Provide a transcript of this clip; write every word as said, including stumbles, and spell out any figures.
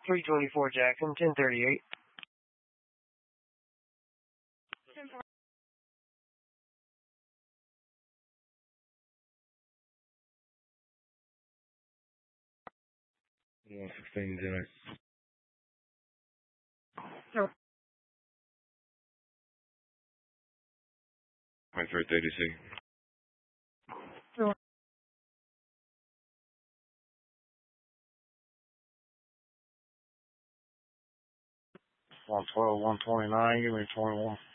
three twenty-four Jackson, ten thirty-eight. one sixteen, Jimmy. Sure. twenty-three thirty C. Sure. one twelve, one twenty-nine, give me twenty-one.